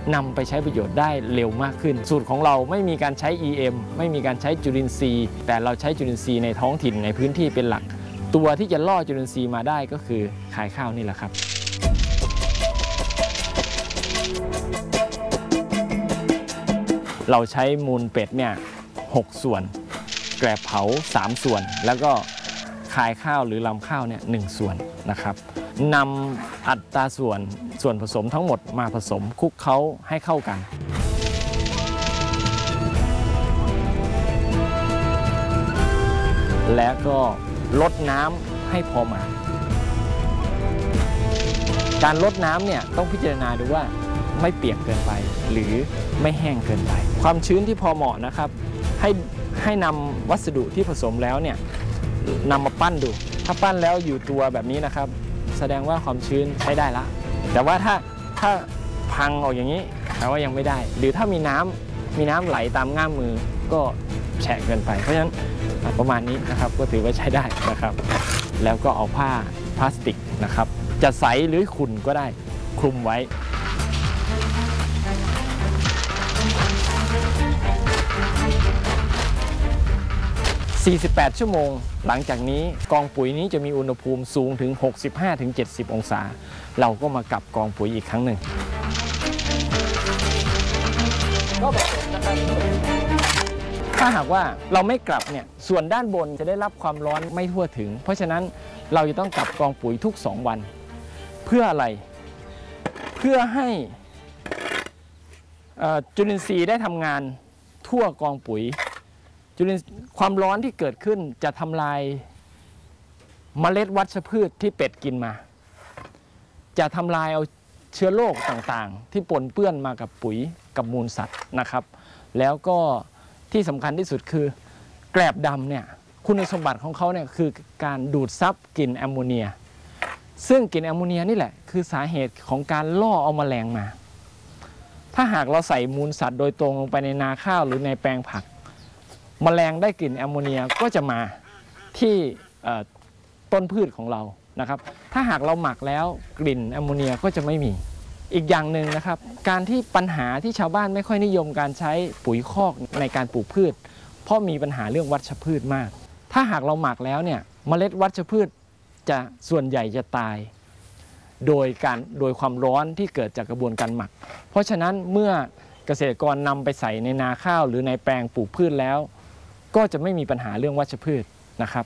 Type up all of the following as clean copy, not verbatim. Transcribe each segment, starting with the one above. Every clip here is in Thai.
นำไปใช้ประโยชน์ได้เร็วมากขึ้นสูตรของเราไม่มีการใช้ EM ไม่มีการใช้จุลินทรีย์แต่เราใช้จุลินทรีย์ในท้องถิ่นในพื้นที่เป็นหลักตัวที่จะล่อจุลินทรีย์มาได้ก็คือขายข้าวนี่แหละครับเราใช้มูลเป็ดเนี่ย6 ส่วนแกลบเผา3 ส่วนแล้วก็คายข้าวหรือลำข้าวเนี่ย1 ส่วนนะครับนำอัตราส่วนผสมทั้งหมดมาผสมคลุกเคล้าให้เข้ากันแล้วก็ลดน้ำให้พอหมาดการลดน้ำเนี่ยต้องพิจารณาดูว่าไม่เปียกเกินไปหรือไม่แห้งเกินไปความชื้นที่พอเหมาะนะครับให้นำวัสดุที่ผสมแล้วเนี่ยนำมาปั้นดูถ้าปั้นแล้วอยู่ตัวแบบนี้นะครับแสดงว่าความชื้นใช้ได้ละแต่ว่าถ้าพังออกอย่างนี้แปลว่ายังไม่ได้หรือถ้ามีน้ำไหลตามง่ามมือก็แฉะเกินไปเพราะฉะนั้นประมาณนี้นะครับก็ถือว่าใช้ได้นะครับแล้วก็เอาผ้าพลาสติกนะครับจะใสหรือขุ่นก็ได้คลุมไว้48 ชั่วโมงหลังจากนี้กองปุ๋ยนี้จะมีอุณหภูมิสูงถึง 65-70 องศาเราก็มากลับกองปุ๋ยอีกครั้งหนึ่งถ้าหากว่าเราไม่กลับเนี่ยส่วนด้านบนจะได้รับความร้อนไม่ทั่วถึงเพราะฉะนั้นเราจะต้องกลับกองปุ๋ยทุก2 วันเพื่ออะไรเพื่อให้จุลินทรีย์ได้ทำงานทั่วกองปุ๋ยความร้อนที่เกิดขึ้นจะทำลายเมล็ดวัชพืชที่เป็ดกินมาจะทำลายเอาเชื้อโรคต่างๆที่ปนเปื้อนมากับปุ๋ยกับมูลสัตว์นะครับแล้วก็ที่สำคัญที่สุดคือแกลบดำเนี่ยคุณสมบัติของเขาเนี่ยคือการดูดซับกลิ่นแอมโมเนียซึ่งกลิ่นแอมโมเนียนี่แหละคือสาเหตุของการล่อเอาแมลงมาถ้าหากเราใส่มูลสัตว์โดยตรงลงไปในนาข้าวหรือในแปลงผักแมลงได้กลิ่นแอมโมเนียก็จะมาที่ต้นพืชของเรานะครับถ้าหากเราหมักแล้วกลิ่นแอมโมเนียก็จะไม่มีอีกอย่างหนึ่งนะครับการที่ปัญหาที่ชาวบ้านไม่ค่อยนิยมการใช้ปุ๋ยคอกในการปลูกพืชเพราะมีปัญหาเรื่องวัชพืชมากถ้าหากเราหมักแล้วเนี่ยเมล็ดวัชพืชจะส่วนใหญ่จะตายโดยความร้อนที่เกิดจากกระบวนการหมักเพราะฉะนั้นเมื่อเกษตรกรนำไปใส่ในนาข้าวหรือในแปลงปลูกพืชแล้วก็จะไม่มีปัญหาเรื่องวัชพืชนะครับ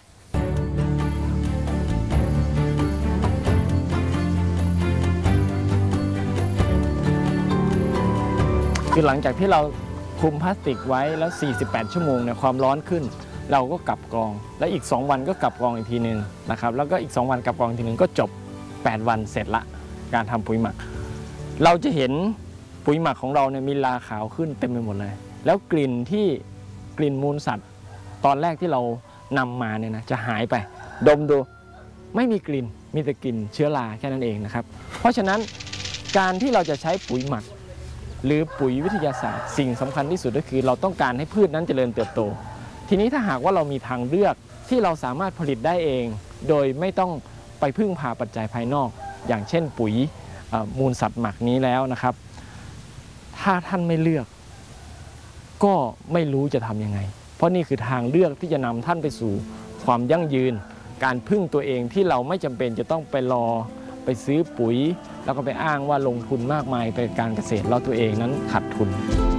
คือหลังจากที่เราคลุมพลาสติกไว้แล้ว48 ชั่วโมงเนี่ยความร้อนขึ้นเราก็กลับกองและอีก2 วันก็กลับกองอีกทีนึงนะครับแล้วก็อีก2 วันกลับกองอีกทีนึงก็จบ8 วันเสร็จละการทำปุ๋ยหมักเราจะเห็นปุ๋ยหมักของเราเนี่ยมีลาขาวขึ้นเต็มไปหมดเลยแล้วกลิ่นมูลสัตว์ตอนแรกที่เรานำมาเนี่ยนะจะหายไปดมดูไม่มีกลิ่นมีแต่กลิ่นเชื้อราแค่นั้นเองนะครับเพราะฉะนั้นการที่เราจะใช้ปุ๋ยหมักหรือปุ๋ยวิทยาศาสตร์สิ่งสำคัญที่สุดก็คือเราต้องการให้พืชนั้นเจริญเติบโตทีนี้ถ้าหากว่าเรามีทางเลือกที่เราสามารถผลิตได้เองโดยไม่ต้องไปพึ่งพาปัจจัยภายนอกอย่างเช่นปุ๋ยมูลสัตว์หมักนี้แล้วนะครับถ้าท่านไม่เลือกก็ไม่รู้จะทำยังไงเพราะนี่คือทางเลือกที่จะนำท่านไปสู่ความยั่งยืนการพึ่งตัวเองที่เราไม่จำเป็นจะต้องไปซื้อปุ๋ยแล้วก็ไปอ้างว่าลงทุนมากมายไปการเกษตรแล้วตัวเองนั้นขาดทุน